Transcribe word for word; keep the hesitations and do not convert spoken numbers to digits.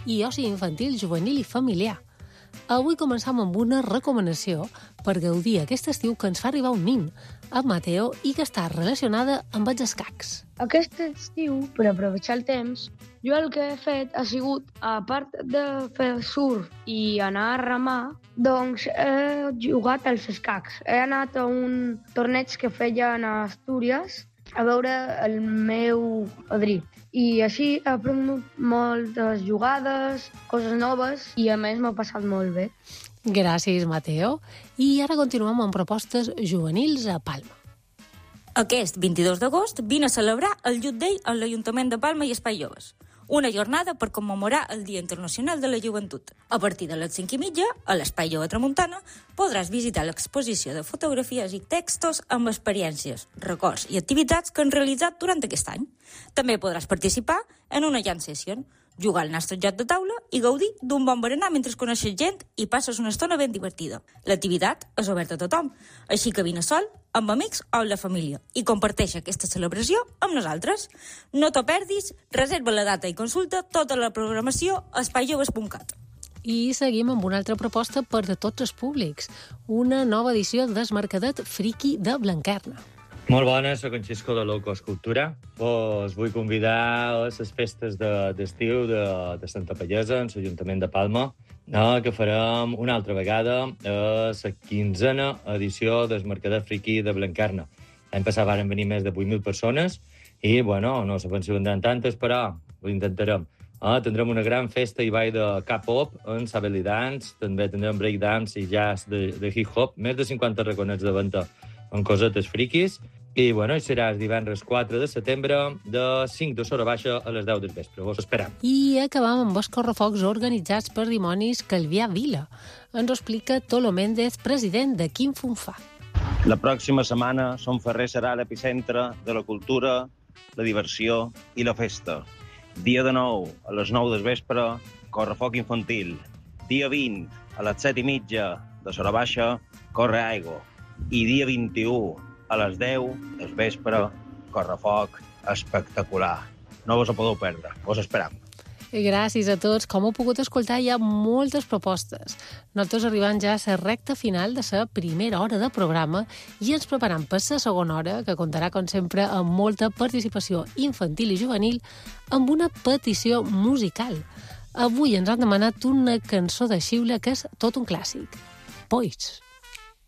i oci infantil, juvenil i familiar. Avui començam amb una recomanació per gaudir aquest estiu que ens fa arribar un nin, en Mateo, i que està relacionada amb els escacs. Aquest estiu, per aprovechar el temps, jo el que he fet ha sigut, a part de fer surf i anar a remar, doncs he jugat als escacs. He anat a un torneig que feien a Astúries a veure el meu padrí. I així he aprenut moltes jugades, coses noves, i a més m'ha passat molt bé. Gràcies, Mateo. I ara continuem amb propostes juvenils a Palma. Aquest vint-i-dos d'agost vine a celebrar el Youth Day a l'Ajuntament de Palma i Espai Joves. Una jornada per commemorar el Dia Internacional de la Joventut. A partir de les cinc i mitja, a l'Espai Jove Tramuntana, podràs visitar l'exposició de fotografies i textos amb experiències, records i activitats que han realitzat durant aquest any. També podràs participar en una jam session, jugar al nostre joc de taula i gaudir d'un bon berenar mentre coneixes gent i passes una estona ben divertida. L'activitat és oberta a tothom, així que vine sol, amb amics o amb la família i comparteix aquesta celebració amb nosaltres. No t'ho perdis, reserva la data i consulta tota la programació a espai joves punt cat. I seguim amb una altra proposta per a tots els públics, una nova edició del Mercadet Friki de Blanquerna. Molt bones, soc en Xisco de Loco Escultura. Us vull convidar a les festes d'estiu de, de Santa Pallesa, en l'Ajuntament de Palma, eh, que farem una altra vegada a la quinzena edició del Mercadet Friki de Blanquerna. L'any passat van venir més de vuit mil persones i, bueno, no sé si vendran tantes, però ho intentarem. Eh, tindrem una gran festa i ball de K-pop, en belly dance, també tindrem breakdance i jazz de, de hip-hop, més de cinquanta raconets de venda amb cosetes friquis. I, bueno, serà el divendres quatre de setembre, de cinc de l'hora baixa a les deu del vespre. Vos esperam. I acabam amb els correfocs organitzats per Dimonis Calvià Vila. Ens ho explica Tolo Méndez, president de Quim Funfà. La pròxima setmana Son Ferrer serà l'epicentre de la cultura, la diversió i la festa. Dia de nou, a les nou del vespre, correfoc infantil. Dia vint, a les set i mitja de l'hora baixa, corre aigua. I dia vint-i-u, a les deu del vespre, correfoc espectacular. No vos ho podeu perdre, vos esperam. Gràcies a tots. Com heu pogut escoltar, hi ha moltes propostes. Nosaltres arribant ja a la recta final de la primera hora de programa i ens preparam per la segona hora, que comptarà, com sempre, amb molta participació infantil i juvenil, amb una petició musical. Avui ens han demanat una cançó de xiula que és tot un clàssic. Pois.